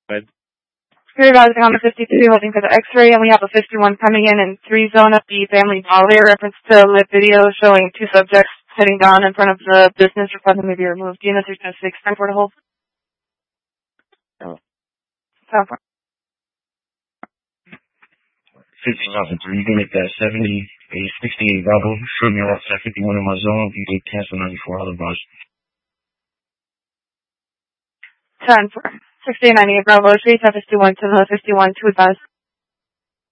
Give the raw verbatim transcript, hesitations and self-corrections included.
But Security advising on the fifty-two holding for the x-ray, and we have a fifty-one coming in in three zone at the Family Dollar. Reference to a live video showing two subjects sitting down in front of the business requesting to be removed. Unit three ten six, time for the hold. Oh. Time for fifteen thousand three, you can make that seventy, sixty-eight Bravo. Shoot me off at fifty-one in my zone. You can cancel ninety-four otherwise. ten for sixty-eight ninety-eight Bravo. Street fifty-one to the fifty-one to advise.